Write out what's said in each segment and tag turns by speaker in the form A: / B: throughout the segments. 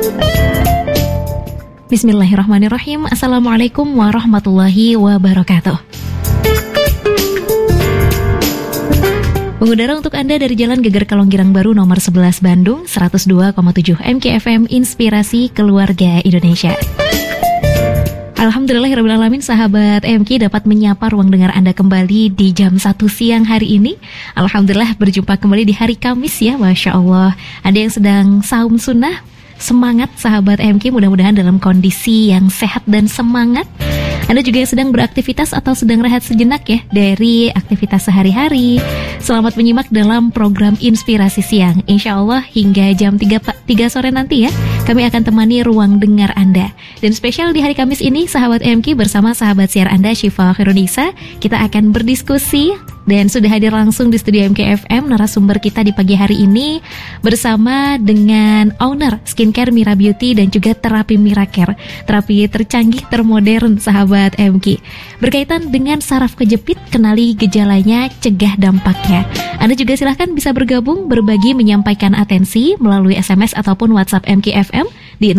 A: Bismillahirrahmanirrahim. Assalamualaikum warahmatullahi wabarakatuh. Mengudara untuk Anda dari Jalan Geger Kalonggirang Baru nomor 11 Bandung, 102,7 MKFM Inspirasi Keluarga Indonesia. Alhamdulillahirrahmanirrahim, sahabat MK dapat menyapa ruang dengar Anda kembali di jam 1 siang hari ini. Alhamdulillah berjumpa kembali di hari Kamis ya, Masya Allah. Ada yang sedang saum sunnah, semangat sahabat MK, mudah-mudahan dalam kondisi yang sehat dan semangat. Anda juga yang sedang beraktivitas atau sedang rehat sejenak ya dari aktivitas sehari-hari. Selamat menyimak dalam program Inspirasi Siang. Insya Allah hingga jam 3 sore nanti ya, kami akan temani ruang dengar Anda. Dan spesial di hari Kamis ini, sahabat MK bersama sahabat siar Anda Syifa Khairunisa, kita akan berdiskusi. Dan sudah hadir langsung di studio MKFM narasumber kita di pagi hari ini bersama dengan owner Skincare Mira Beauty dan juga terapi Miracare, terapi tercanggih termodern sahabat MK. Berkaitan dengan saraf kejepit, kenali gejalanya, cegah dampaknya. Anda juga silahkan bisa bergabung, berbagi, menyampaikan atensi melalui SMS ataupun WhatsApp MKFM di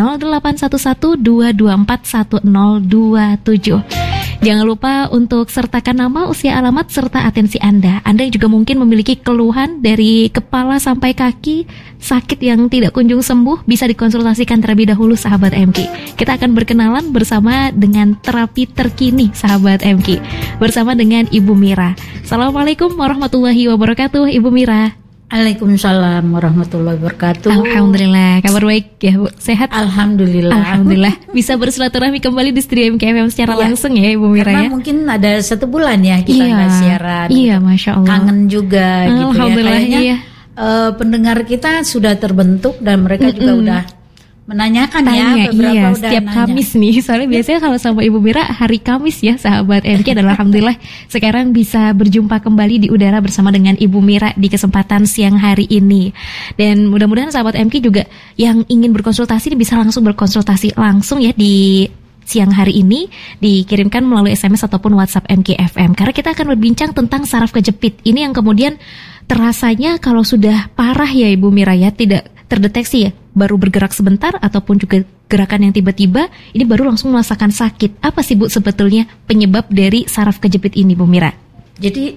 A: 0811-224-1027. Jangan lupa untuk sertakan nama, usia, alamat, serta atensi Anda. Anda juga mungkin memiliki keluhan dari kepala sampai kaki, sakit yang tidak kunjung sembuh, bisa dikonsultasikan terlebih dahulu sahabat MK. Kita akan berkenalan bersama dengan terapi terkini sahabat MK, bersama dengan Ibu Mira. Assalamualaikum warahmatullahi wabarakatuh, Ibu Mira.
B: Waalaikumsalam warahmatullahi wabarakatuh.
A: Alhamdulillah, kabar baik ya Bu? Sehat?
B: Alhamdulillah.
A: Bisa bersilaturahmi kembali di studio MKFM secara langsung ya Ibu Mira.
B: Karena
A: ya,
B: mungkin ada 1 bulan ya kita nggak siaran.
A: Iya, Masya Allah.
B: Kangen juga gitu ya.
A: Alhamdulillah,
B: kayaknya pendengar kita sudah terbentuk dan mereka juga udah menanyakan beberapa udah
A: setiap
B: nanya.
A: Kamis nih, soalnya biasanya kalau sama Ibu Mira hari Kamis ya sahabat MK. Dan alhamdulillah sekarang bisa berjumpa kembali di udara bersama dengan Ibu Mira di kesempatan siang hari ini. Dan mudah-mudahan sahabat MK juga yang ingin berkonsultasi bisa langsung berkonsultasi langsung ya di siang hari ini, dikirimkan melalui SMS ataupun WhatsApp MKFM. Karena kita akan berbincang tentang saraf kejepit. Ini yang kemudian terasanya kalau sudah parah ya Ibu Mira ya, tidak terdeteksi ya, baru bergerak sebentar ataupun juga gerakan yang tiba-tiba ini baru langsung merasakan sakit. Apa sih Bu sebetulnya penyebab dari saraf kejepit ini Bu Mira?
B: Jadi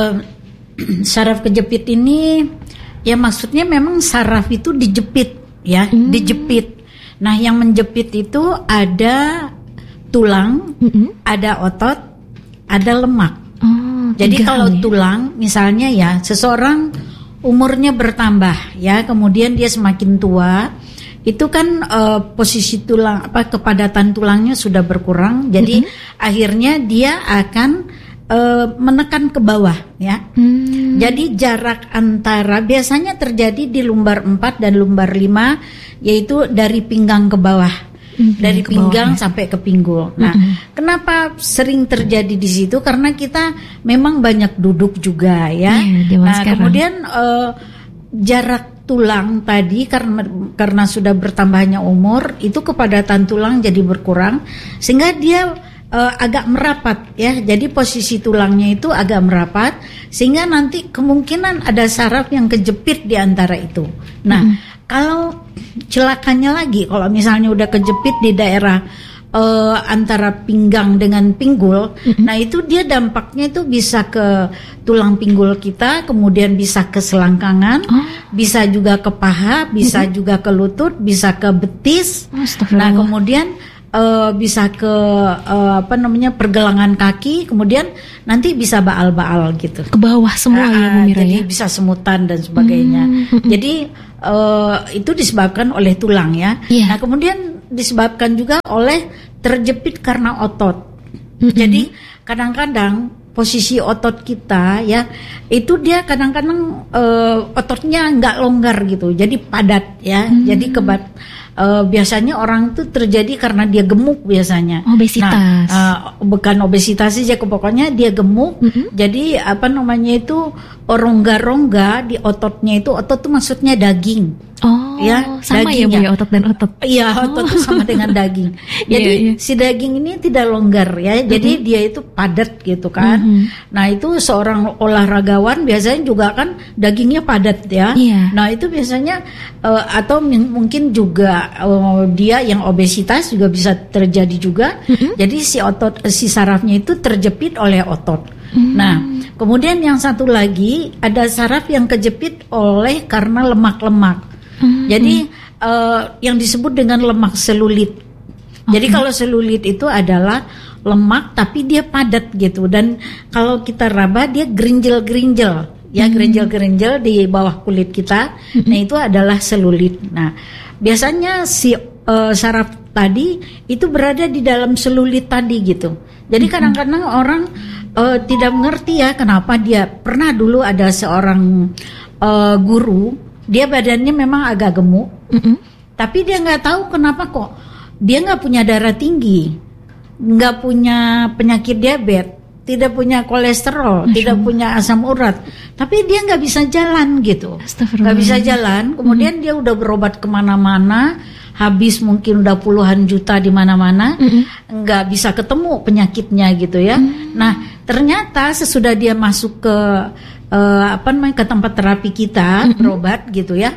B: saraf kejepit ini ya maksudnya memang saraf itu dijepit ya, dijepit. Nah yang menjepit itu ada tulang, ada otot, ada lemak. Jadi kalau tulang misalnya ya, seseorang umurnya bertambah ya, kemudian dia semakin tua, itu kan posisi tulang kepadatan tulangnya sudah berkurang, jadi akhirnya dia akan menekan ke bawah ya. Jadi jarak antara biasanya terjadi di lumbar 4 dan lumbar 5, yaitu dari pinggang ke bawah. Dari pinggang sampai ke pinggul. Nah, kenapa sering terjadi di situ? Karena kita memang banyak duduk juga ya. Nah, kemudian jarak tulang tadi karena sudah bertambahnya umur, itu kepadatan tulang jadi berkurang sehingga dia agak merapat ya. Jadi posisi tulangnya itu agak merapat sehingga nanti kemungkinan ada saraf yang kejepit di antara itu. Nah, kalau celakanya lagi, kalau misalnya udah kejepit di daerah antara pinggang dengan pinggul, nah itu dia dampaknya itu bisa ke tulang pinggul kita, kemudian bisa ke selangkangan, bisa juga ke paha, bisa juga ke lutut, bisa ke betis. Nah kemudian bisa ke pergelangan kaki, kemudian nanti bisa baal-baal gitu. Ke bawah semua ya Bu Mira. Jadi bisa semutan dan sebagainya. Jadi itu disebabkan oleh tulang ya. Nah kemudian disebabkan juga oleh terjepit karena otot. Jadi kadang-kadang posisi otot kita ya, itu dia kadang-kadang ototnya nggak longgar gitu, jadi padat ya. Jadi biasanya orang itu terjadi karena dia gemuk biasanya. Obesitas. Nah, bukan obesitas saja, pokoknya dia gemuk. Jadi itu rongga-rongga di ototnya itu, otot itu maksudnya daging. ya
A: sama
B: dagingnya.
A: Ya Bu ya, otot dan otot.
B: Iya, otot itu sama dengan daging. Jadi si daging ini tidak longgar ya. Jadi dia itu padat gitu kan. Nah, itu seorang olahragawan biasanya juga kan dagingnya padat ya. Nah, itu biasanya atau mungkin juga dia yang obesitas juga bisa terjadi juga. Jadi si sarafnya itu terjepit oleh otot. Nah, kemudian yang satu lagi ada saraf yang kejepit karena lemak-lemak. Jadi yang disebut dengan lemak selulit. Jadi kalau selulit itu adalah lemak tapi dia padat gitu, dan kalau kita raba dia gerinjel-gerinjel ya, gerinjel-gerinjel di bawah kulit kita. Nah, itu adalah selulit. Nah, biasanya si saraf tadi itu berada di dalam selulit tadi gitu. Jadi kadang-kadang orang tidak mengerti ya kenapa dia pernah dulu ada seorang guru, dia badannya memang agak gemuk, tapi dia nggak tahu kenapa kok dia nggak punya darah tinggi, nggak punya penyakit diabetes, tidak punya kolesterol, tidak punya asam urat, tapi dia nggak bisa jalan gitu, nggak bisa jalan. Kemudian dia udah berobat kemana-mana, habis mungkin udah puluhan juta di mana-mana, nggak bisa ketemu penyakitnya gitu ya. Nah, ternyata sesudah dia masuk ke ke tempat terapi kita berobat gitu ya,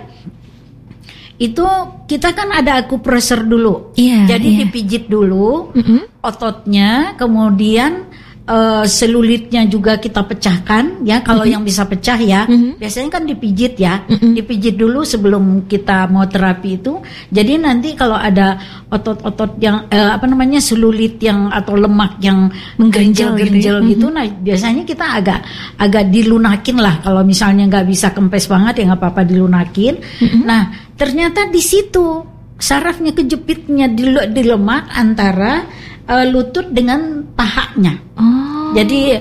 B: itu kita kan ada akupresur dulu, jadi dipijit dulu ototnya, kemudian selulitnya juga kita pecahkan ya, kalau yang bisa pecah ya, biasanya kan dipijit ya, dipijit dulu sebelum kita mau terapi itu. Jadi nanti kalau ada otot-otot yang selulit yang atau lemak yang menggerinjel-gerinjel gitu, nah biasanya kita agak dilunakin lah. Kalau misalnya nggak bisa kempes banget ya nggak apa-apa dilunakin. Nah, ternyata di situ sarafnya kejepitnya di lemak antara lutut dengan pahanya. Jadi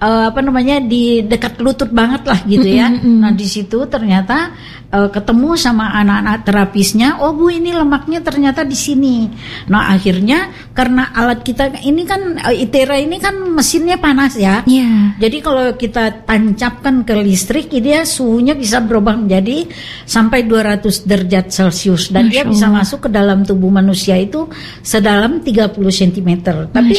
B: di dekat lutut banget lah gitu ya. Nah, di situ ternyata ketemu sama anak-anak terapisnya, oh Bu, ini lemaknya ternyata di sini. Nah, akhirnya karena alat kita ini kan ITERA ini kan mesinnya panas ya. Jadi kalau kita tancapkan ke listrik, dia suhunya bisa berubah menjadi sampai 200 derajat Celcius, dan dia bisa masuk ke dalam tubuh manusia itu sedalam 30 cm. Tapi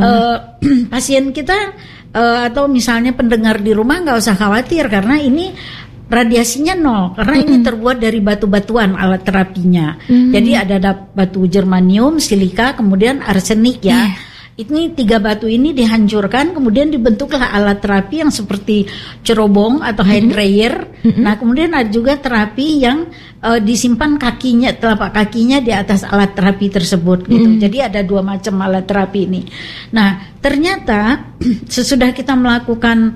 B: pasien kita atau misalnya pendengar di rumah nggak usah khawatir, karena ini radiasinya nol, karena ini terbuat dari batu-batuan alat terapinya. Jadi ada batu germanium, silika, kemudian arsenik ya. Ini 3 batu ini dihancurkan, kemudian dibentuklah alat terapi yang seperti cerobong atau hand dryer. Nah, kemudian ada juga terapi yang disimpan telapak kakinya di atas alat terapi tersebut gitu. Jadi ada 2 macam alat terapi ini. Nah, ternyata sesudah kita melakukan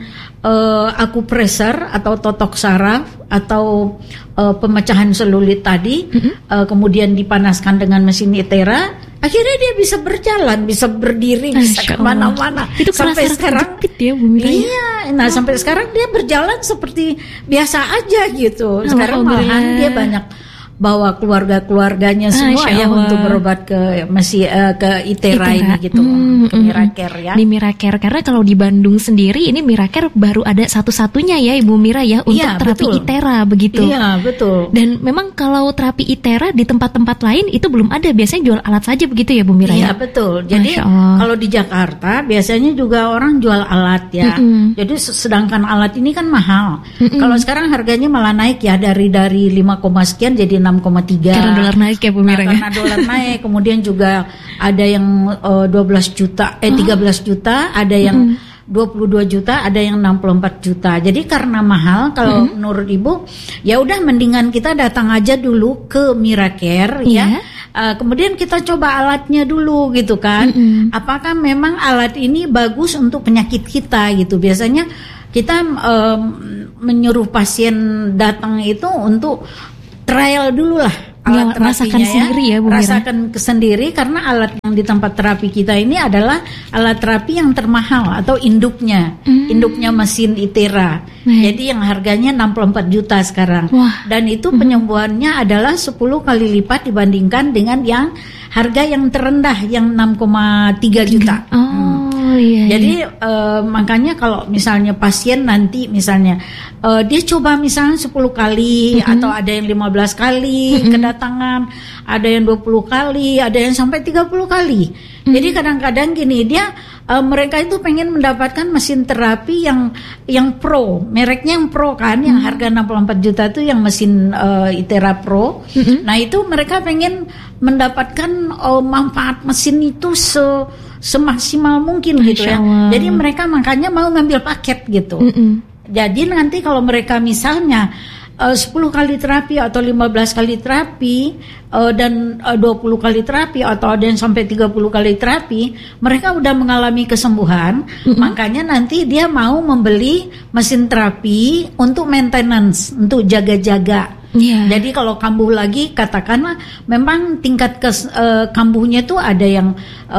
B: akupresur atau totok saraf atau pemecahan selulit tadi, kemudian dipanaskan dengan mesin ITERA, akhirnya dia bisa berjalan, bisa berdiri, bisa kemana-mana.
A: Itu
B: sampai sekarang
A: ya, Bu Mira.
B: Iya, nah sampai sekarang dia berjalan seperti biasa aja gitu. Sekarang malahan dia banyak bawa keluarganya semua ya untuk berobat ke ITERA ini gitu, ke Miracare ya.
A: Di Miracare, karena kalau di Bandung sendiri ini Miracare baru ada satu-satunya ya Ibu Mira ya untuk terapi ITERA begitu.
B: Iya, betul.
A: Dan memang kalau terapi ITERA di tempat-tempat lain itu belum ada, biasanya jual alat saja begitu ya Bu Mira ya.
B: Iya, betul. Jadi kalau di Jakarta biasanya juga orang jual alat ya. Jadi sedangkan alat ini kan mahal. Kalau sekarang harganya malah naik ya, dari 5, sekian jadi 6,3.
A: Karena dolar naik ya Bu Mira.
B: Karena dolar naik, kemudian juga ada yang 13 juta, ada yang 22 juta, ada yang 64 juta. Jadi karena mahal, kalau menurut Ibu, ya udah mendingan kita datang aja dulu ke Miracare ya. Kemudian kita coba alatnya dulu gitu kan. Apakah memang alat ini bagus untuk penyakit kita gitu. Biasanya kita menyuruh pasien datang itu untuk trial dulu lah alat terapinya
A: sendiri ya Bu Mira.
B: Rasakan sendiri, karena alat yang di tempat terapi kita ini adalah alat terapi yang termahal atau induknya mesin ITERA. Jadi yang harganya 64 juta sekarang. Dan itu penyembuhannya adalah 10 kali lipat dibandingkan dengan yang harga yang terendah yang 6,3 juta.
A: iya.
B: Jadi makanya kalau misalnya pasien nanti misalnya dia coba misalnya 10 kali atau ada yang 15 kali kedatangan, ada yang 20 kali, ada yang sampai 30 kali. Jadi kadang-kadang gini, dia mereka itu pengen mendapatkan mesin terapi yang pro, mereknya yang pro kan, yang harga 64 juta itu yang mesin Itera Pro. Nah itu mereka pengen mendapatkan manfaat mesin itu semaksimal mungkin gitu ya. Jadi mereka makanya mau ngambil paket gitu. Jadi nanti kalau mereka misalnya 10 kali terapi atau 15 kali terapi dan 20 kali terapi atau ada yang sampai 30 kali terapi, mereka udah mengalami kesembuhan. Makanya nanti dia mau membeli mesin terapi untuk maintenance, untuk jaga-jaga. Jadi kalau kambuh lagi, katakanlah memang tingkat kambuhnya itu ada yang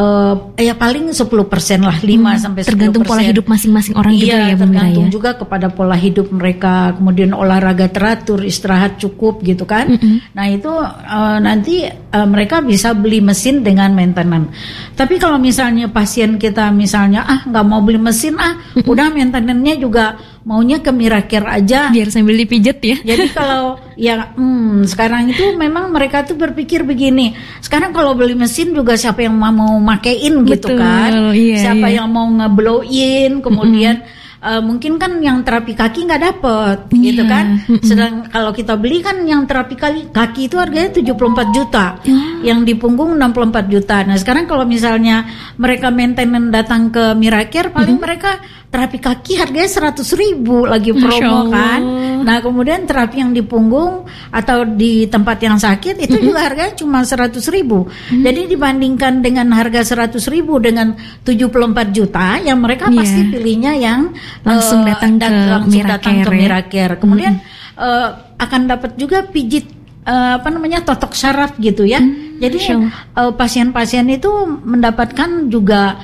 B: ya paling 10% lah, 5 sampai 10%.
A: Tergantung pola hidup masing-masing orang juga ya, Bu Mira,
B: tergantung juga kepada pola hidup mereka, kemudian olahraga teratur, istirahat cukup gitu kan. Nah itu nanti mereka bisa beli mesin dengan maintenance. Tapi kalau misalnya pasien kita misalnya nggak mau beli mesin, udah maintenance-nya juga maunya ke Miracare aja,
A: biar sambil dipijet ya.
B: Jadi kalau ya sekarang itu memang mereka tuh berpikir begini, sekarang kalau beli mesin juga siapa yang mau makein gitu kan, siapa yang mau ngeblowin, kemudian mungkin kan yang terapi kaki nggak dapet gitu kan. Sedang kalau kita beli kan yang terapi kaki itu harganya 74 juta, yang di punggung 64 juta. Nah sekarang kalau misalnya mereka maintenance datang ke Miracare, paling mereka terapi kaki harganya 100.000 lagi promo kan. Nah kemudian terapi yang di punggung atau di tempat yang sakit itu juga harganya cuma 100.000. Jadi dibandingkan dengan harga 100.000 dengan 74 juta, yang mereka pasti pilihnya yang
A: langsung datang ke
B: Miracare. Kemudian akan dapat juga pijit totok syaraf gitu ya. Jadi pasien-pasien itu mendapatkan juga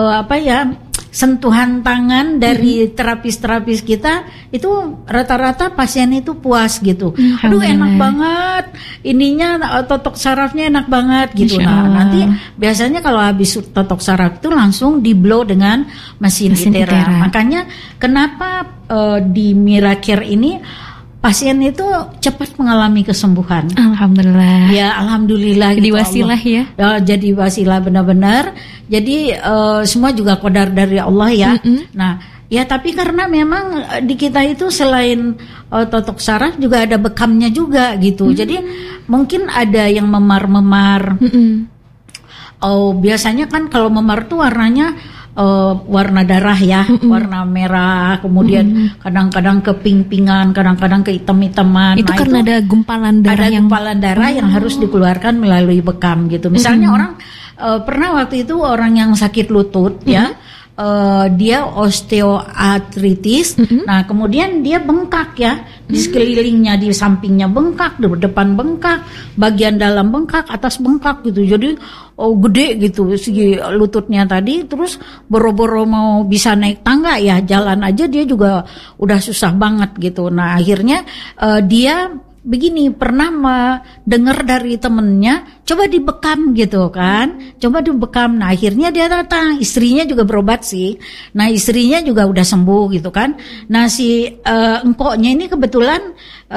B: sentuhan tangan dari terapis-terapis kita, itu rata-rata pasien itu puas gitu. Aduh enak banget, ininya totok sarafnya enak banget gitu. Nah nanti biasanya kalau habis totok saraf itu langsung di blow dengan mesin Itera. Makanya kenapa di Miracare ini pasien itu cepat mengalami kesembuhan.
A: Alhamdulillah.
B: Ya, alhamdulillah.
A: Jadi wasilah ya.
B: Jadi wasilah benar-benar. Jadi semua juga qadar dari Allah ya. Nah, ya tapi karena memang di kita itu selain totok saraf juga ada bekamnya juga gitu. Jadi mungkin ada yang memar-memar. Biasanya kan kalau memar tuh warnanya warna darah ya, warna merah, kemudian kadang-kadang keping-pingan, kadang-kadang kehitam-hitaman.
A: Itu karena ada gumpalan darah,
B: gumpalan darah yang harus dikeluarkan melalui bekam gitu. Misalnya orang pernah waktu itu orang yang sakit lutut ya, dia osteoartritis. Nah kemudian dia bengkak ya, di sekelilingnya, di sampingnya bengkak, di depan bengkak, bagian dalam bengkak, atas bengkak gitu. Jadi gede gitu segi lututnya tadi. Terus boro-boro mau bisa naik tangga ya, jalan aja dia juga udah susah banget gitu. Nah akhirnya dia begini, pernah dengar dari temennya, coba dibekam gitu kan, coba dibekam. Nah akhirnya dia datang, istrinya juga berobat sih. Nah istrinya juga udah sembuh gitu kan. Nah si engkoknya ini kebetulan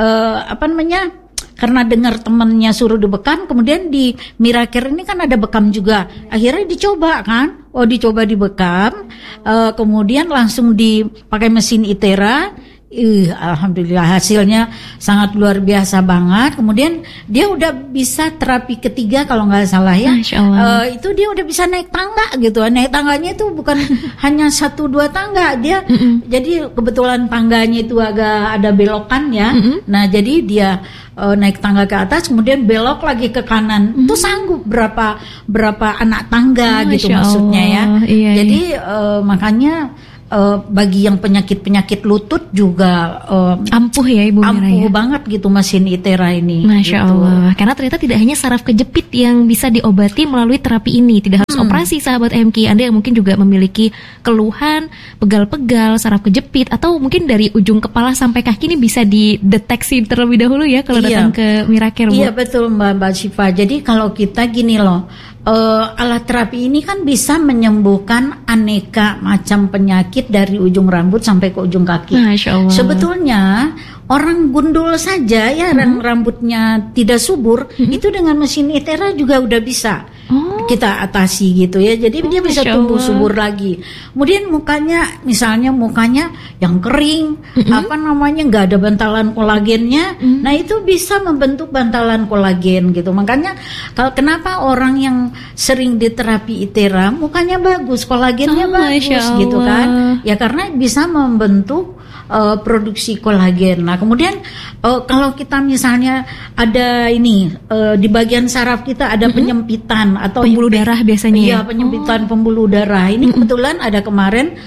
B: karena dengar temennya suruh dibekam, kemudian di Miracare ini kan ada bekam juga. Akhirnya dicoba kan, dicoba dibekam, kemudian langsung dipakai mesin Itera. Alhamdulillah hasilnya sangat luar biasa banget. Kemudian dia udah bisa terapi ketiga kalau nggak salah ya. Itu dia udah bisa naik tangga gitu. Naik tangganya itu bukan hanya 1-2 tangga dia. Jadi kebetulan tangganya itu agak ada belokan ya. Nah jadi dia naik tangga ke atas, kemudian belok lagi ke kanan. Itu sanggup berapa anak tangga gitu maksudnya ya. Jadi makanya bagi yang penyakit lutut juga
A: ampuh ya Ibu Mira,
B: ampuh banget gitu mesin Itera ini.
A: Masya Allah. Karena ternyata tidak hanya saraf kejepit yang bisa diobati melalui terapi ini, tidak harus operasi kasih sahabat MK, Anda yang mungkin juga memiliki keluhan pegal-pegal, saraf kejepit, atau mungkin dari ujung kepala sampai kaki ini bisa dideteksi terlebih dahulu ya kalau datang ke Miracare, Bu.
B: Iya betul Mbak Syifa. Jadi kalau kita gini loh, alat terapi ini kan bisa menyembuhkan aneka macam penyakit dari ujung rambut sampai ke ujung kaki.
A: Masya Allah.
B: Sebetulnya orang gundul saja ya, rambutnya tidak subur, itu dengan mesin Itera juga udah bisa kita atasi gitu ya. Jadi dia bisa tumbuh subur lagi. Kemudian mukanya, misalnya mukanya yang kering, nggak ada bantalan kolagennya, nah itu bisa membentuk bantalan kolagen gitu. Makanya kenapa orang yang sering diterapi Itera mukanya bagus, kolagennya bagus gitu kan? Ya karena bisa membentuk produksi kolagen. Nah kemudian kalau kita misalnya ada ini di bagian saraf kita ada penyempitan atau
A: pembuluh darah biasanya.
B: Iya, penyempitan pembuluh darah. Ini kebetulan ada kemarin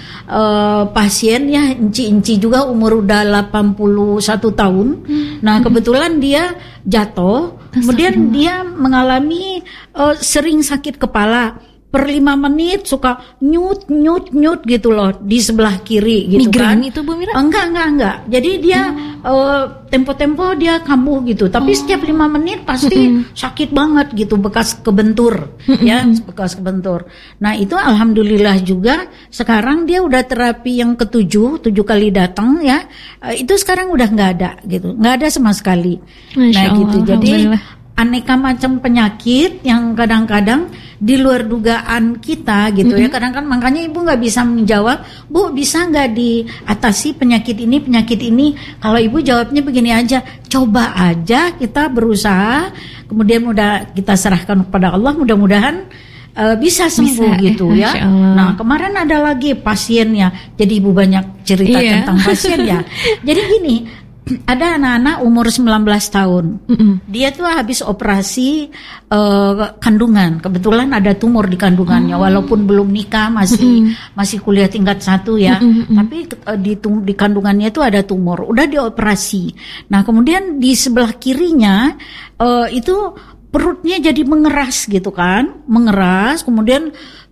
B: pasien ya, Enci juga umur udah 81 tahun. Nah kebetulan dia jatuh, kemudian dia mengalami sering sakit kepala. Per 5 menit suka nyut gitu loh di sebelah kiri gitu.
A: Migrain
B: kan.
A: Itu Bu Mira?
B: Enggak. Jadi dia tempo-tempo dia kambuh gitu. Tapi setiap 5 menit pasti sakit banget gitu, bekas kebentur ya, bekas kebentur. Nah, itu alhamdulillah juga sekarang dia udah terapi yang ke-7 kali datang ya. Itu sekarang udah enggak ada gitu. Enggak ada sama sekali. Masya Allah, gitu. Jadi aneka macam penyakit yang kadang-kadang di luar dugaan kita gitu ya. Kadang-kadang makanya ibu nggak bisa menjawab, Bu bisa nggak diatasi penyakit ini? Kalau ibu jawabnya begini aja, coba aja kita berusaha, kemudian kita serahkan kepada Allah, mudah-mudahan bisa sembuh gitu ya. Nah kemarin ada lagi pasiennya, jadi ibu banyak cerita tentang pasien ya. Jadi gini, ada anak-anak umur 19 tahun. Dia tuh habis operasi kandungan. Kebetulan ada tumor di kandungannya. Walaupun belum nikah, masih kuliah tingkat 1 ya. Tapi di kandungannya itu ada tumor. Udah dioperasi. Nah, kemudian di sebelah kirinya itu perutnya jadi mengeras gitu kan. Mengeras, kemudian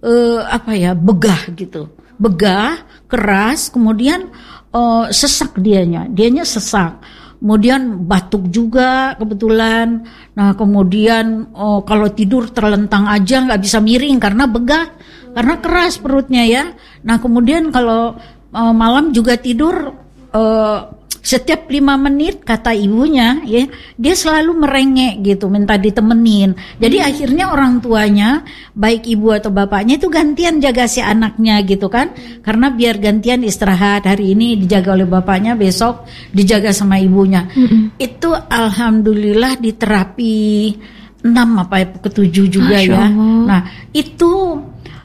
B: begah gitu. Begah, keras, kemudian sesak dianya sesak, kemudian batuk juga kebetulan. Nah kemudian kalau tidur terlentang aja nggak bisa miring karena begah, karena keras perutnya ya. Nah kemudian kalau malam juga tidur setiap 5 menit kata ibunya ya, dia selalu merengek gitu, minta ditemenin. Jadi akhirnya orang tuanya, baik ibu atau bapaknya itu gantian jaga si anaknya gitu kan. Karena biar gantian istirahat, hari ini dijaga oleh bapaknya, besok dijaga sama ibunya. Itu alhamdulillah di terapi 6 ke-7 juga ya. Nah, itu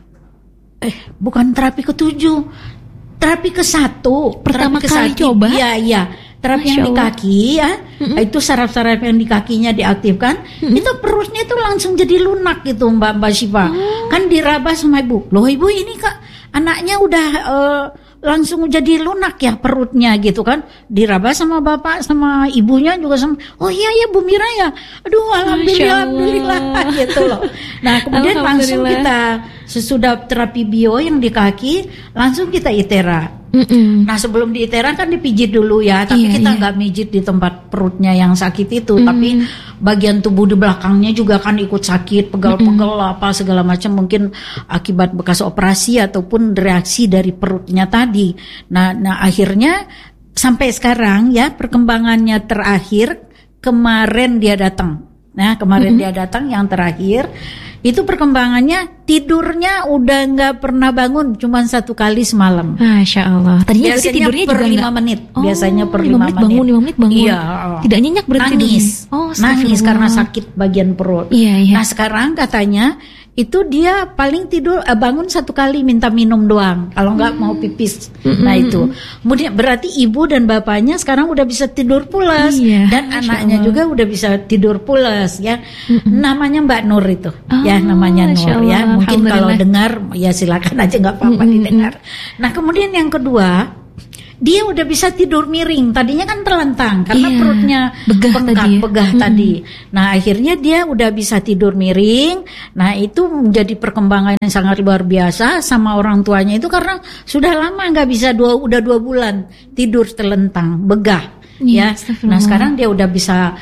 B: bukan terapi ke-7. Terapi ke-1,
A: pertama kali coba.
B: Iya. Terapi yang di kaki ya, itu saraf-saraf yang di kakinya diaktifkan, itu perutnya itu langsung jadi lunak gitu Mbak Syifa. Kan diraba sama ibu. Loh ibu ini kak anaknya udah langsung jadi lunak ya perutnya gitu kan. Diraba sama bapak sama ibunya juga sama. Oh iya ya Bu Mira ya. Aduh alhamdulillah gitu loh. Nah kemudian langsung kita sesudah terapi bio yang di kaki langsung kita Itera. Nah sebelum di Itera kan dipijit dulu ya, tapi kita nggak mijit di tempat perutnya yang sakit itu, tapi bagian tubuh di belakangnya juga kan ikut sakit, pegal-pegal apa segala macam, mungkin akibat bekas operasi ataupun reaksi dari perutnya tadi. Nah akhirnya sampai sekarang ya perkembangannya terakhir kemarin dia datang. Nah kemarin dia datang yang terakhir. Itu perkembangannya tidurnya udah nggak pernah bangun, cuma 1 kali semalam.
A: Masya Allah. Tadinya
B: biasanya
A: tidurnya
B: per
A: juga
B: 5 menit. Biasanya per 5 menit.
A: 5 menit bangun.
B: Iya.
A: Tidak nyenyak berarti.
B: Nangis karena sakit bagian perut.
A: Iya.
B: Nah sekarang katanya itu dia paling tidur bangun 1 kali minta minum doang kalau nggak mau pipis. Nah itu kemudian berarti ibu dan bapaknya sekarang udah bisa tidur pulas, dan anaknya juga udah bisa tidur pulas ya. Namanya Mbak Nur itu ya, namanya Nur ya. Mungkin kalau dengar ya silakan aja, nggak apa-apa didengar. Nah kemudian yang kedua dia udah bisa tidur miring. Tadinya kan terlentang karena
A: Iya,
B: perutnya
A: begah
B: bengkak,
A: tadi ya.
B: begah tadi. Nah akhirnya dia udah bisa tidur miring. Nah itu menjadi perkembangan yang sangat luar biasa sama orang tuanya itu karena sudah lama nggak bisa udah 2 bulan tidur terlentang, begah.
A: Iya,
B: Ya,
A: astagfirullah.
B: nah sekarang dia udah bisa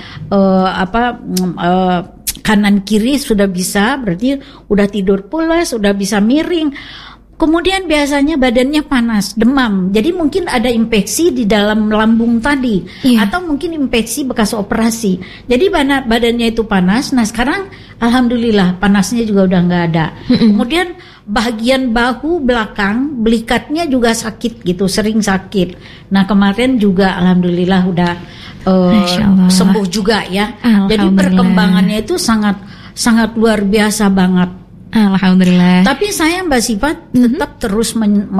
B: kanan kiri sudah bisa, berarti udah tidur pulas, udah bisa miring. Kemudian biasanya badannya panas, demam. Jadi mungkin ada infeksi di dalam lambung tadi,
A: Iya.
B: atau mungkin infeksi bekas operasi. Jadi badannya itu panas. Nah sekarang alhamdulillah panasnya juga udah nggak ada. Kemudian bagian bahu belakang, belikatnya juga sakit gitu, sering sakit. Nah kemarin juga alhamdulillah udah
A: Masya Allah.
B: sembuh juga ya. Jadi
A: Alhamdulillah.
B: perkembangannya itu sangat sangat luar biasa banget.
A: Alhamdulillah.
B: Tapi saya Mbak Sifat tetap terus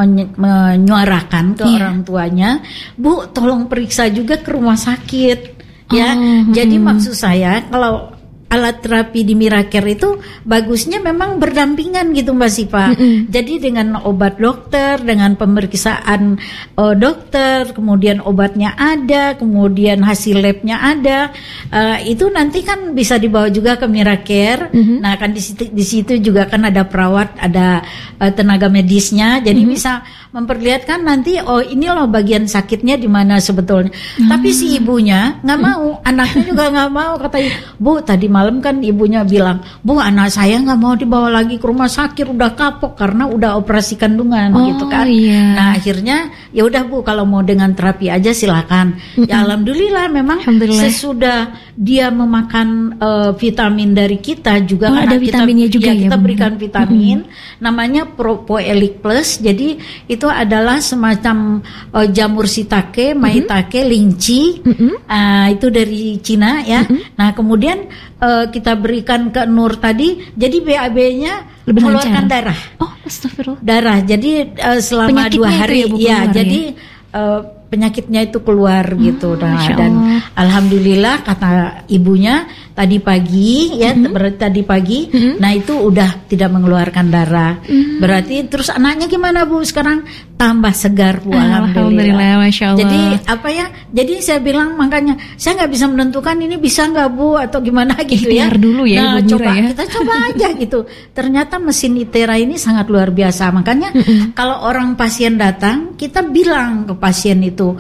B: menyuarakan ke
A: Iya.
B: orang tuanya, Bu, tolong periksa juga ke rumah sakit, ya. Jadi maksud saya kalau alat terapi di Miracare itu bagusnya memang berdampingan gitu Mbak Sifat. Jadi dengan obat dokter, dengan pemeriksaan dokter, kemudian obatnya ada, kemudian hasil labnya ada, itu nanti kan bisa dibawa juga ke Miracare. Nah kan di situ juga kan ada perawat, ada tenaga medisnya, jadi bisa memperlihatkan nanti ini loh bagian sakitnya di mana sebetulnya. Tapi si ibunya nggak mau, anaknya juga nggak mau, katanya, Bu tadi malam kan ibunya bilang, Bu anak saya nggak mau dibawa lagi ke rumah sakit, udah kapok karena udah operasi kandungan gitu kan.
A: Iya.
B: Nah akhirnya ya udah Bu kalau mau dengan terapi aja silakan. Ya alhamdulillah memang
A: Alhamdulillah.
B: sesudah dia memakan vitamin dari kita juga
A: Oh,
B: kan
A: ada vitaminnya juga ya,
B: kita
A: Bu?
B: berikan vitamin namanya Propoelic Plus. Jadi itu adalah semacam jamur shiitake, maitake, linci. Itu dari Cina ya. Nah, kemudian kita berikan ke Nur tadi, jadi BAB-nya
A: Lebih
B: mengeluarkan
A: lancar.
B: darah.
A: Oh, astagfirullah.
B: Darah. Jadi selama
A: Penyakitnya
B: 2
A: itu
B: hari
A: ya, Bu,
B: ya,
A: keluar
B: jadi penyakitnya itu keluar gitu. Nah,
A: Masya
B: dan
A: Allah.
B: alhamdulillah kata ibunya tadi pagi ya, berarti tadi pagi, nah itu udah tidak mengeluarkan darah. Berarti terus anaknya gimana Bu? Sekarang tambah segar Bu,
A: Alhamdulillah, Masya Allah.
B: Jadi apa ya? Jadi saya bilang makanya saya nggak bisa menentukan ini bisa nggak Bu atau gimana gitu ya.
A: Ikhtiar dulu ya,
B: Nah,
A: Ibu
B: coba
A: Mira ya.
B: kita coba aja gitu. Ternyata mesin ITERA ini sangat luar biasa. Makanya kalau orang pasien datang, kita bilang ke pasien itu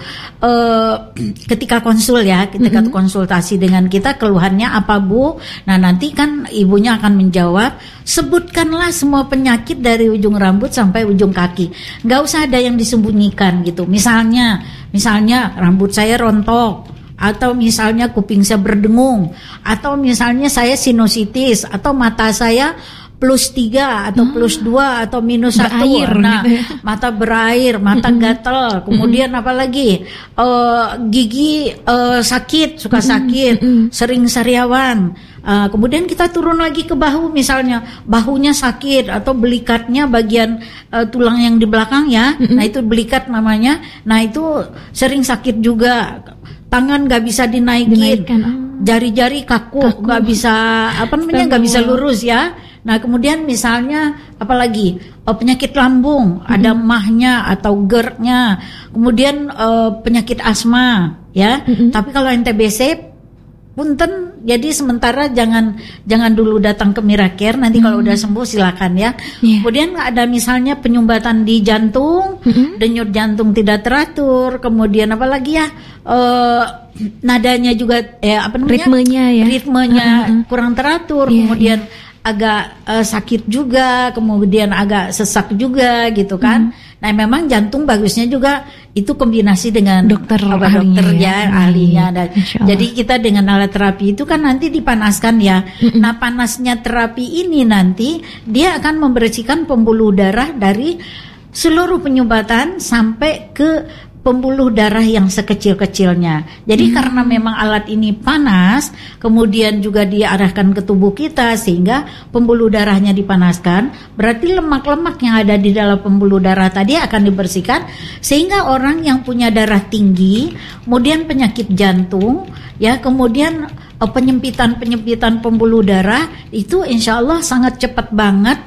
B: ketika konsul ya, ketika konsultasi dengan kita keluhannya apa Bu? Nah nanti kan ibunya akan menjawab, sebutkanlah semua penyakit dari ujung rambut sampai ujung kaki. Nggak usah ada yang disembunyikan gitu. Misalnya rambut saya rontok, atau misalnya kuping saya berdengung, atau misalnya saya sinusitis, atau mata saya +3 atau +2 atau -1.
A: Berair
B: Nah,
A: gitu ya.
B: mata berair, mata gatel, kemudian apa lagi? Gigi sakit, suka sakit, sering sariawan. Kemudian kita turun lagi ke bahu, misalnya bahunya sakit atau belikatnya bagian tulang yang di belakang ya. Nah, itu belikat namanya. Nah, itu sering sakit juga. Tangan nggak bisa dinaikin.
A: Dinaikkan, oh.
B: Jari-jari kaku, nggak bisa nggak bisa lurus ya. Nah kemudian misalnya apalagi penyakit lambung, ada mahnya atau GERD-nya, kemudian penyakit asma ya. Tapi kalau yang TBC punten, jadi sementara jangan dulu datang ke Miracare, nanti kalau udah sembuh silakan ya.
A: Yeah.
B: Kemudian ada misalnya penyumbatan di jantung, denyut jantung tidak teratur, kemudian apalagi ya nadanya juga
A: Ritmenya ya.
B: ritmenya kurang teratur,
A: Yeah,
B: kemudian agak sakit juga, kemudian agak sesak juga gitu kan. Nah memang jantung bagusnya juga itu kombinasi dengan
A: Dokter
B: dokter
A: ahlinya ya.
B: ahlinya. Dan
A: Insya Allah.
B: jadi kita dengan alat terapi itu kan nanti dipanaskan ya. Nah panasnya terapi ini nanti dia akan membersihkan pembuluh darah dari seluruh penyumbatan sampai ke pembuluh darah yang sekecil-kecilnya. Jadi karena memang alat ini panas, kemudian juga diarahkan ke tubuh kita sehingga pembuluh darahnya dipanaskan, berarti lemak-lemak yang ada di dalam pembuluh darah tadi akan dibersihkan sehingga orang yang punya darah tinggi, kemudian penyakit jantung, ya, kemudian penyempitan pembuluh darah itu insya Allah sangat cepat banget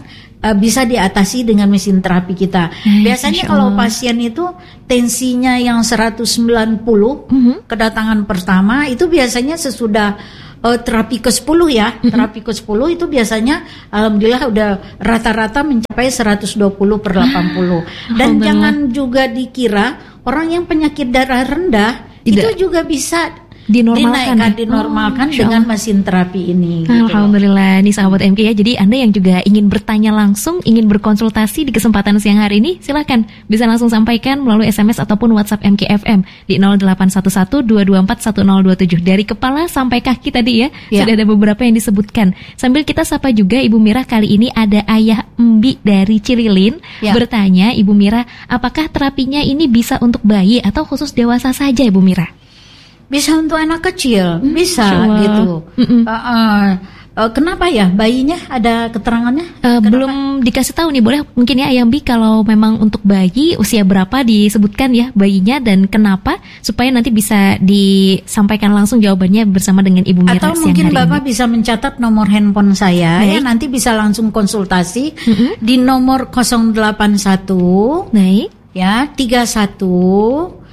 B: bisa diatasi dengan mesin terapi kita. Biasanya kalau pasien itu tensinya yang 190 kedatangan pertama itu biasanya sesudah terapi ke-10 ya. Terapi ke-10 itu biasanya alhamdulillah udah rata-rata mencapai 120/80. Dan jangan juga dikira orang yang penyakit darah rendah itu juga bisa dinormalkan dengan mesin terapi ini.
A: Alhamdulillah, nih sahabat MK ya. Jadi Anda yang juga ingin bertanya langsung, ingin berkonsultasi di kesempatan siang hari ini, silakan bisa langsung sampaikan melalui SMS ataupun WhatsApp MKFM di 0811-224-1027. Dari kepala sampai kaki tadi ya, sudah ada beberapa yang disebutkan. Sambil kita sapa juga Ibu Mira, kali ini ada Ayah Embi dari Cililin bertanya, Ibu Mira, apakah terapinya ini bisa untuk bayi atau khusus dewasa saja Ibu Mira?
B: Bisa untuk anak kecil, bisa gitu. Kenapa ya bayinya ada keterangannya?
A: Belum dikasih tahu nih, boleh mungkin ya Ayambi kalau memang untuk bayi usia berapa disebutkan ya bayinya dan kenapa supaya nanti bisa disampaikan langsung jawabannya bersama dengan Ibu Mira.
B: Atau mungkin Bapak bisa mencatat nomor handphone saya ya, nanti bisa langsung konsultasi di nomor 081 ya 31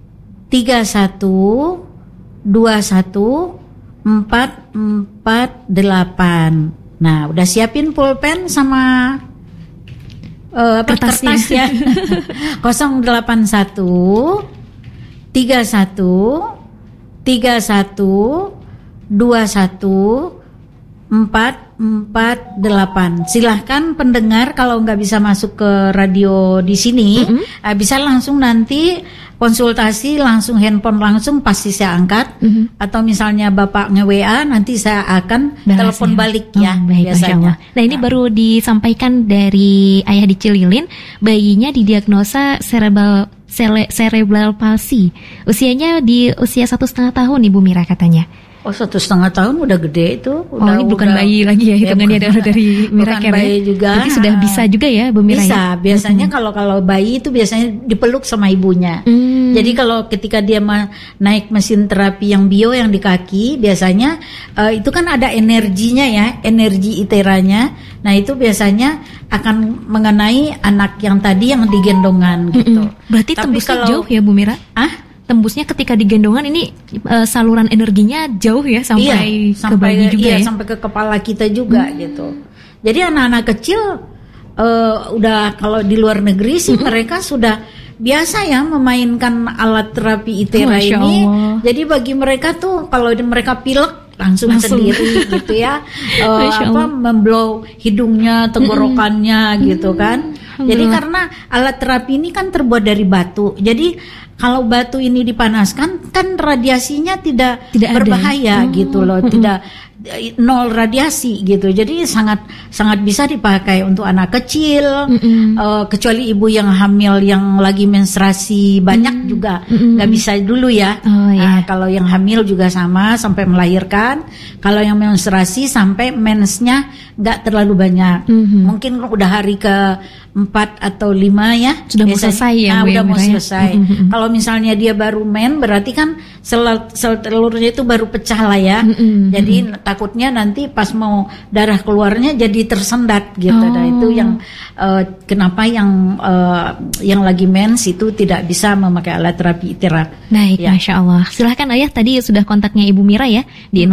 B: 21 448. Nah, udah siapin pulpen sama kertas ya. 081 31 21 448. Silahkan pendengar kalau nggak bisa masuk ke radio di sini, bisa langsung nanti konsultasi langsung handphone langsung pasti saya angkat. Atau misalnya Bapak nge-WA nanti saya akan telepon balik ya biasanya.
A: Nah ini baru disampaikan dari ayah di Cililin, bayinya didiagnosa cerebral palsy. Usianya di usia 1,5 tahun Ibu Mira katanya.
B: Oh 1,5 tahun udah gede itu.
A: Ini bukan bayi lagi ya hitungannya dari Mira.
B: Bukan bayi juga.
A: Jadi sudah bisa juga ya Bu Mira.
B: Bisa. Ya? Biasanya kalau bayi itu biasanya dipeluk sama ibunya. Jadi kalau ketika dia naik mesin terapi yang bio yang di kaki, biasanya itu kan ada energinya ya, energi iteranya. Nah itu biasanya akan mengenai anak yang tadi yang digendongan gitu.
A: Berarti tembusnya jauh ya Bu Mira? Tembusnya ketika digendongan ini saluran energinya jauh ya sampai ke bayi juga ya?
B: Sampai ke kepala kita juga gitu. Jadi anak-anak kecil udah kalau di luar negeri sih mereka sudah biasa ya memainkan alat terapi itera ini. Jadi bagi mereka tuh kalau mereka pilek langsung sendiri gitu ya, memblow hidungnya, tenggorokannya gitu kan. Jadi karena alat terapi ini kan terbuat dari batu. Jadi kalau batu ini dipanaskan kan radiasinya tidak berbahaya gitu loh, tidak nol radiasi gitu. Jadi sangat bisa dipakai untuk anak kecil, kecuali ibu yang hamil yang lagi menstruasi banyak juga nggak bisa dulu ya. Nah, kalau yang hamil juga sama sampai melahirkan. Kalau yang menstruasi sampai mensnya nggak terlalu banyak. Mungkin udah hari ke 4 atau 5 ya.
A: Sudah mau selesai ya.
B: Udah mau selesai. Kalau misalnya dia baru berarti kan sel telurnya itu baru pecah lah ya. Jadi takutnya nanti pas mau darah keluarnya jadi tersendat gitu. Nah itu yang kenapa yang lagi mens itu tidak bisa memakai alat terapi itera.
A: Baik, ya. Masya Allah. Silahkan Ayah, tadi sudah kontaknya Ibu Mira ya di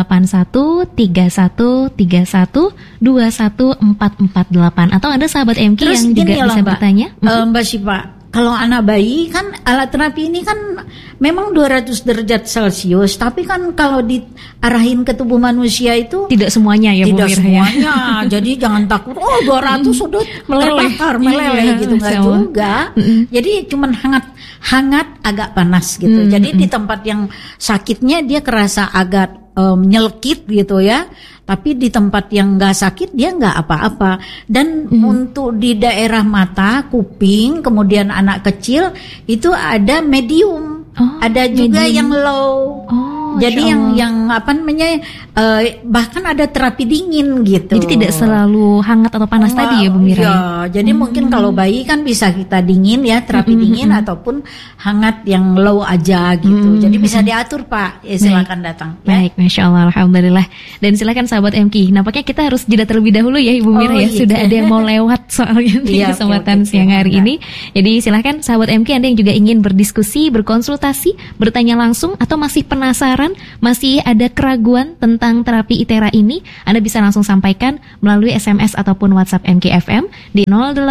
A: 08131212448 atau ada sahabat MK yang juga bisa bertanya.
B: Mbak Syifa, kalau anak bayi kan alat terapi ini kan memang 200 derajat Celcius, tapi kan kalau diarahin ke tubuh manusia itu
A: tidak semuanya ya Bu Mira.
B: Tidak semuanya. Jadi jangan takut 200 sudah meleleh gitu, enggak juga. Jadi cuman hangat agak panas gitu. Jadi di tempat yang sakitnya dia kerasa agak nyelkit gitu ya. Tapi di tempat yang nggak sakit dia nggak apa-apa. Dan untuk di daerah mata, kuping, kemudian anak kecil itu ada medium, ada juga yang low. Jadi yang apa namanya bahkan ada terapi dingin gitu.
A: Jadi tidak selalu hangat atau panas tadi ya Bu Mira.
B: Ya, jadi mungkin kalau bayi kan bisa kita dingin ya, terapi dingin ataupun hangat yang low aja gitu. Jadi bisa diatur Pak. Ya, silakan datang.
A: Baik, Masya Allah, Alhamdulillah. Dan silakan sahabat MK. Nampaknya kita harus jeda terlebih dahulu ya Ibu Mira ya. Sudah ada yang mau lewat soalnya di kesempatan siang hari ini. Jadi silakan sahabat MK, Anda yang juga ingin berdiskusi, berkonsultasi, bertanya langsung, atau masih penasaran, masih ada keraguan tentang terapi ITERA ini, Anda bisa langsung sampaikan melalui SMS ataupun WhatsApp MKFM di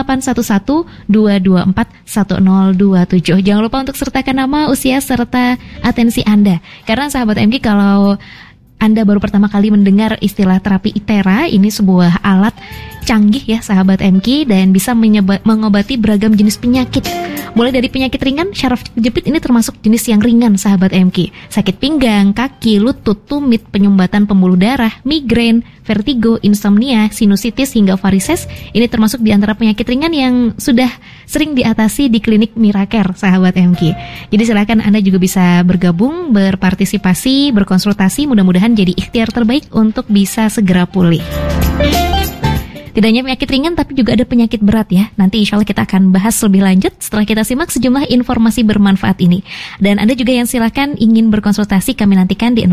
A: 0811-224-1027. Jangan lupa untuk sertakan nama, usia, serta atensi Anda. Karena sahabat MK, kalau Anda baru pertama kali mendengar istilah terapi ITERA, ini sebuah alat canggih ya sahabat MK, dan bisa mengobati beragam jenis penyakit. Mulai dari penyakit ringan, syaraf kejepit ini termasuk jenis yang ringan sahabat MK. Sakit pinggang, kaki, lutut, tumit, penyumbatan pembuluh darah, migrain, vertigo, insomnia, sinusitis hingga varises, ini termasuk di antara penyakit ringan yang sudah sering diatasi di klinik Miracare sahabat MK. Jadi silakan Anda juga bisa bergabung, berpartisipasi, berkonsultasi, mudah-mudahan jadi ikhtiar terbaik untuk bisa segera pulih. Tidak hanya penyakit ringan, tapi juga ada penyakit berat ya. Nanti insya Allah kita akan bahas lebih lanjut setelah kita simak sejumlah informasi bermanfaat ini. Dan Anda juga yang silakan ingin berkonsultasi, kami nantikan di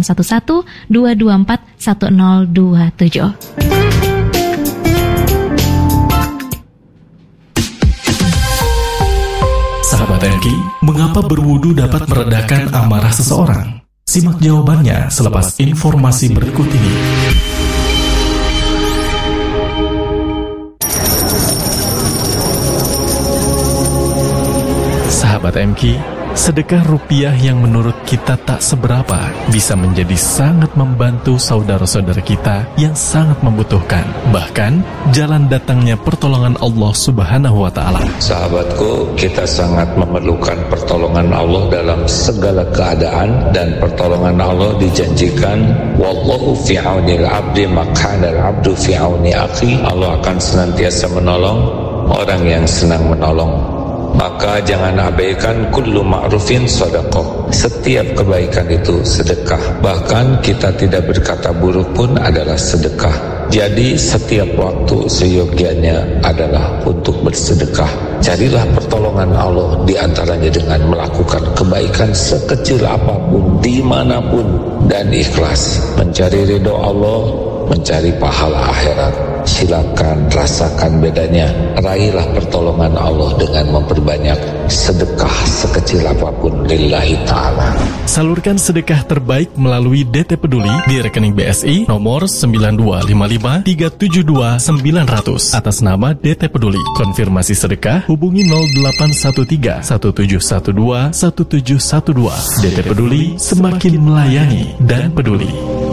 A: 0811-224-1027.
C: Sahabat MK, mengapa berwudu dapat meredakan amarah seseorang? Simak jawabannya selepas informasi berikut ini. Sahabat MK, sedekah rupiah yang menurut kita tak seberapa bisa menjadi sangat membantu saudara-saudara kita yang sangat membutuhkan. Bahkan, jalan datangnya pertolongan Allah Subhanahu wa Ta'ala.
D: Sahabatku, kita sangat memerlukan pertolongan Allah dalam segala keadaan, dan pertolongan Allah dijanjikan, wallahu fi aunil abdi makanal abdu fi auni akhi. Allah akan senantiasa menolong orang yang senang menolong. Maka jangan abaikan kullu ma'rufin sedekah. Setiap kebaikan itu sedekah. Bahkan kita tidak berkata buruk pun adalah sedekah. Jadi setiap waktu seyogianya adalah untuk bersedekah. Carilah pertolongan Allah di antaranya dengan melakukan kebaikan sekecil apapun, dimanapun, dan ikhlas. Mencari ridho Allah, mencari pahala akhirat. Silakan rasakan bedanya. Raihlah pertolongan Allah dengan memperbanyak sedekah sekecil apapun lillahi ta'ala.
C: Salurkan sedekah terbaik melalui DT Peduli di rekening BSI nomor 9255372900 atas nama DT Peduli. Konfirmasi sedekah hubungi 0813-1712-1712. DT Peduli, semakin melayani dan peduli.